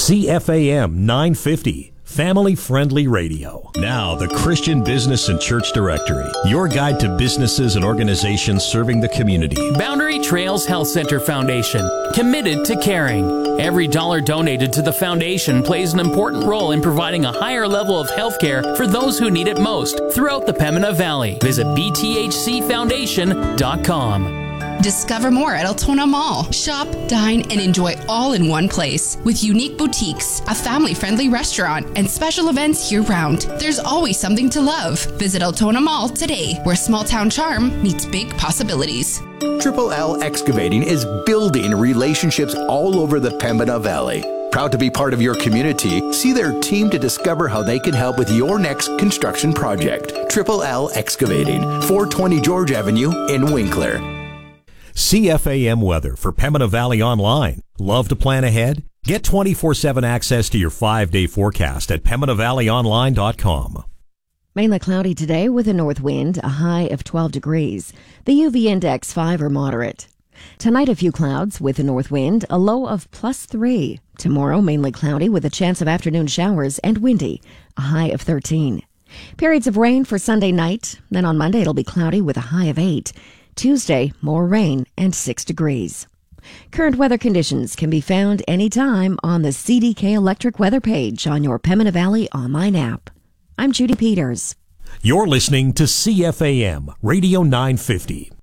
CFAM 950, family-friendly radio. Now, the Christian Business and Church Directory, your guide to businesses and organizations serving the community. Boundary Trails Health Center Foundation, committed to caring. Every dollar donated to the foundation plays an important role in providing a higher level of health care for those who need it most throughout the Pembina Valley. Visit bthcfoundation.com. Discover more at Altona Mall. Shop, dine, and enjoy all in one place. With unique boutiques, a family-friendly restaurant, and special events year-round. There's always something to love. Visit Altona Mall today, where small-town charm meets big possibilities. Triple L Excavating is building relationships all over the Pembina Valley. Proud to be part of your community, see their team to discover how they can help with your next construction project. Triple L Excavating, 420 George Avenue in Winkler. CFAM weather for Pembina Valley Online. Love to plan ahead? Get 24/7 access to your 5-day forecast at PembinaValleyOnline.com. Mainly cloudy today with a north wind, a high of 12 degrees. The UV index 5 or moderate. Tonight, a few clouds with a north wind, a low of +3. Tomorrow, mainly cloudy with a chance of afternoon showers and windy, a high of 13. Periods of rain for Sunday night. Then on Monday, it'll be cloudy with a high of 8. Tuesday, more rain and 6 degrees. Current weather conditions can be found anytime on the CDK Electric weather page on your Pembina Valley online app. I'm Judy Peters. You're listening to CFAM Radio 950.